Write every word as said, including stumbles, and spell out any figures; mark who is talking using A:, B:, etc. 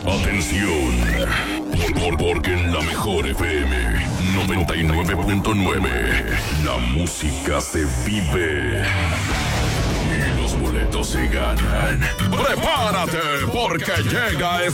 A: Atención, por, porque en la mejor F M noventa y nueve punto nueve la música se vive y los boletos se ganan. ¡Prepárate porque llega